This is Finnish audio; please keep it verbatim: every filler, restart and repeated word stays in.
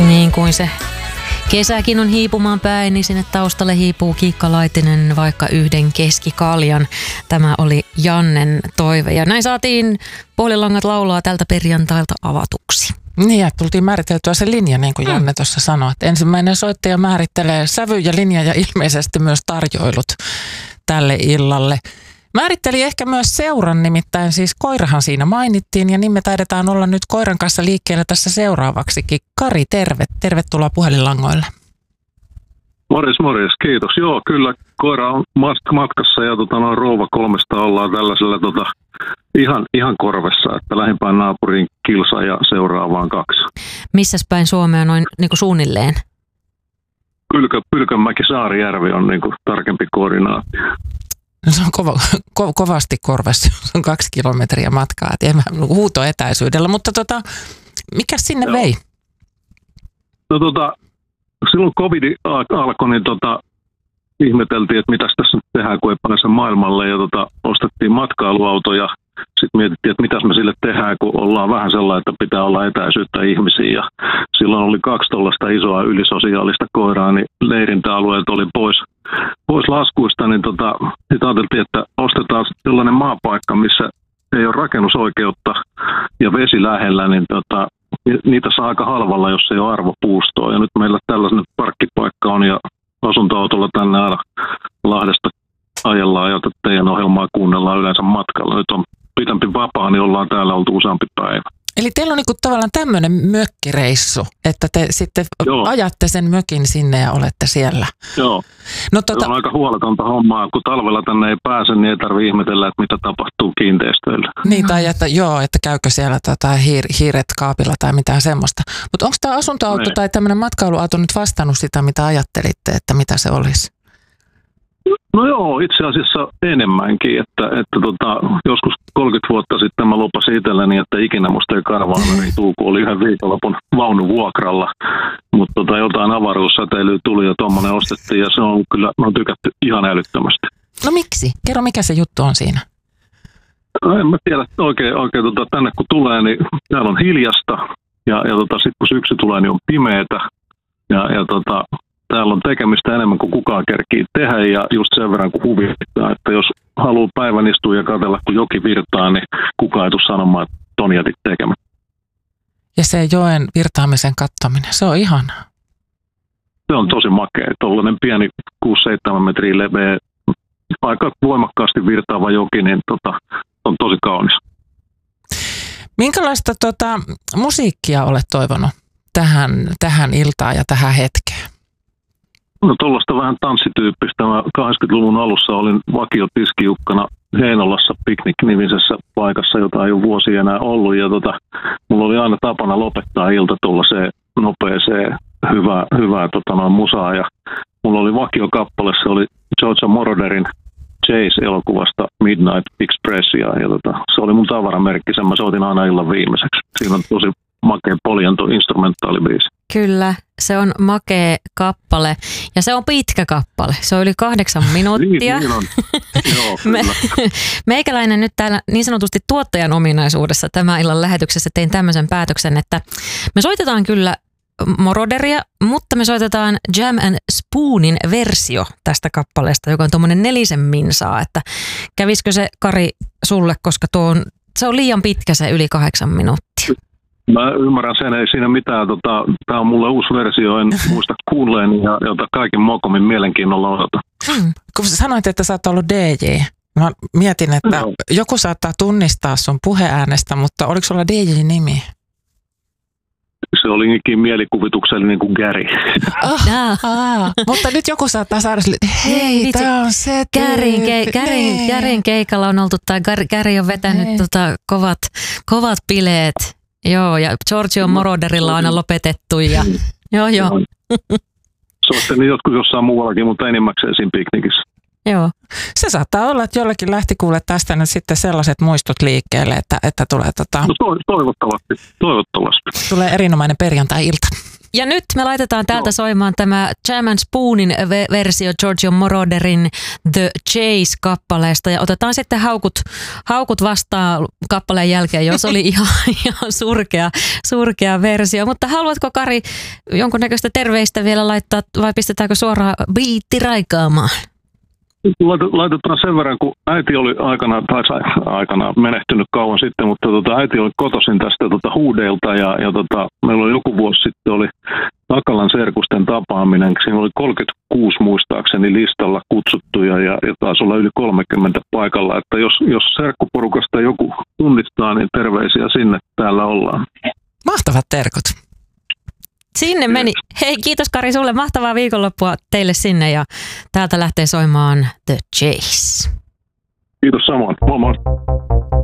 Niin kuin se kesäkin on hiipumaan päin, niin sinne taustalle hiipuu Kiikka Laitinen vaikka yhden keskikaljan. Tämä oli Jannen toive. Ja näin saatiin Pohjolangat laulaa tältä perjantailta avatuksi. Niin, ja tultiin määriteltyä se linja, niin kuin Janne tuossa sanoi. Että ensimmäinen soittaja määrittelee sävy ja linja ja ilmeisesti myös tarjoilut tälle illalle. Määritteli ehkä myös seuran, nimittäin siis koirahan siinä mainittiin ja niin me taidetaan olla nyt koiran kanssa liikkeellä tässä seuraavaksikin. Kari, terve. Tervetuloa puhelinlangoille. Morjes, morjes. Kiitos. Joo, kyllä koira on matkassa ja tota, noin rouva kolmesta ollaan tällaisella tota, ihan, ihan korvessa, että lähimpään naapuriin kilsa ja seuraavaan kaksi. Missäs päin Suomea noin niin kuin suunnilleen? Pylkö, Pylkönmäki Saarijärvi on niin kuin tarkempi koordinaatti. No se on kova, ko, kovasti korvassa, se on kaksi kilometriä matkaa, että huutoetäisyydellä, mutta tota, mikä sinne Joo. vei? No tota, silloin covid alkoi, niin tota, ihmeteltiin, että mitäs tässä nyt tehdään, kun ei pääse maailmalle, ja tota, ostettiin matkailuauto, ja sitten mietittiin, että mitäs me sille tehdään, kun ollaan vähän sellainen, että pitää olla etäisyyttä ihmisiin, ja silloin oli kaksi tuollaista isoa ylisosiaalista koiraa, niin leirintäalueet oli pois, pois laskuista, niin tota, sitten ajateltiin, että ostetaan sellainen maapaikka, missä ei ole rakennusoikeutta ja vesi lähellä, niin tota, niitä saa aika halvalla, jos ei ole arvopuustoa, ja nyt meillä tällainen parkkipaikka on, ja asuntoautolla tänne aina Lahdesta ajellaan, jota teidän ohjelmaa kuunnellaan yleensä matkalla. Nyt on pitempi vapaa, niin ollaan täällä oltu useampi päivä. Eli teillä on niinku tavallaan tämmöinen mökkireissu, että te sitten Joo. ajatte sen mökin sinne ja olette siellä. Joo. No, tota... Se on aika huoletonta hommaa. Kun talvella tänne ei pääse, niin ei tarvitse ihmetellä, että mitä tapahtuu kiinteistöillä. Niin, tai että, joo, että käykö siellä tota, hiir, hiiret kaapilla tai mitään semmoista. Mutta onko tämä asuntoauto tai tämmöinen matkailuauto nyt vastannut sitä, mitä ajattelitte, että mitä se olisi? No joo, itse asiassa enemmänkin, että, että tota, joskus kolmekymmentä vuotta sitten mä lupasin itselleni, että ikinä musta ei karvaanari tuu, kun oli yhden viikonlopun vaunu vuokralla, mutta tota, jotain avaruussäteilyä tuli ja tuommoinen ostettiin ja se on kyllä, mä oon tykätty ihan älyttömästi. No miksi? Kerro, mikä se juttu on siinä? No, en mä tiedä, oikein, oikein tota, tänne kun tulee, niin täällä on hiljasta ja, ja tota, sitten kun syksy tulee, niin on pimeätä ja, ja tota, täällä on tekemistä enemmän kuin kukaan kerkii tehdä ja just sen verran kuin huvittaa, että jos haluaa päivän istua ja katsella kun joki virtaa, niin kukaan ei tule sanomaan, että ton jätit tekemään. Ja se joen virtaamisen kattaminen, se on ihanaa. Se on tosi makea. Tuollainen pieni kuusi seitsemän metriä leveä, aika voimakkaasti virtaava joki, niin tota, on tosi kaunis. Minkälaista tota, musiikkia olet toivonut tähän, tähän iltaan ja tähän hetkeen? No tuollaista vähän tanssityyppistä. Mä kahdeksankymmentäluvun alussa olin vakiotiskiukkana Heinolassa Picnic-nimisessä paikassa, jota ei ole vuosia enää ollut. Ja tota, mulla oli aina tapana lopettaa ilta tuollaiseen nopeeseen hyvää, hyvää tota, noin musaa. Ja mulla oli vakiokappale, se oli George Moroderin Chase-elokuvasta Midnight Express. Ja, ja tota, se oli mun tavaramerkki, sen mä soitin aina illan viimeiseksi. Siinä on tosi makea poljanto instrumentaalibiisi. Kyllä, se on makea kappale ja se on pitkä kappale. Se on yli kahdeksan minuuttia. niin, niin on. Joo, Me, meikäläinen nyt täällä niin sanotusti tuottajan ominaisuudessa tämän illan lähetyksessä tein tämmöisen päätöksen, että me soitetaan kyllä Moroderia, mutta me soitetaan Jam and Spoonin versio tästä kappaleesta, joka on tuommoinen nelisen minsaa, että kävisikö se Kari sulle, koska tuo on, se on liian pitkä se yli kahdeksan minuuttia. Mä ymmärrän sen, ei siinä mitään. Tota, tämä on mulle uusi versio, en muista kuulleeni ja jota kaiken mokomin mielenkiinnolla odotan. Hmm. Kun sanoit, että sä oot ollut D J, mä mietin, että no. joku saattaa tunnistaa sun puheäänestä, mutta oliko sulla D J-nimi? Se oli niinkin mielikuvituksellinen kuin Gary. Oh, ah, mutta nyt joku saattaa saada sille, hei, hei tää on se Gäryn, ke, Gäryn, Gäryn keikalla on oltu, tai Gary on vetänyt tota, kovat, kovat bileet. Joo, ja Giorgio Moroderilla on aina lopetettu. Ja, joo, joo. Soittelin jotkut jossain muuallakin, mutta enimmäkseen siinä piknikissä. Joo. Se saattaa olla, että jollakin lähti kuule tästä nyt sitten sellaiset muistot liikkeelle, että, että tulee tota... No toivottavasti, toivottavasti. Tulee erinomainen perjantai-ilta. Ja nyt me laitetaan täältä soimaan tämä Jam and Spoonin ve- versio Giorgio Moroderin The Chase-kappaleesta. Ja otetaan sitten haukut, haukut vastaan kappaleen jälkeen, jos oli ihan, ihan surkea, surkea versio. Mutta haluatko, Kari, jonkunnäköistä terveistä vielä laittaa vai pistetäänkö suoraan biitti raikaamaan? Laitetaan sen verran, kun äiti oli aikanaan, tai aikanaan menehtynyt kauan sitten, mutta tota, äiti oli kotoisin tästä tota, Huudeilta ja, ja tota, meillä oli joku vuosi sitten oli Takalan serkusten tapaaminen. Siinä oli kolmekymmentäkuusi muistaakseni listalla kutsuttuja ja, ja taas olla yli kolmekymmentä paikalla. Että jos, jos serkkuporukasta joku tunnistaa, niin terveisiä sinne, täällä ollaan. Mahtavat terkut. Sinne meni. Hei, kiitos Kari sulle. Mahtavaa viikonloppua teille sinne ja täältä lähtee soimaan The Chase. Kiitos samoin. Moi moi.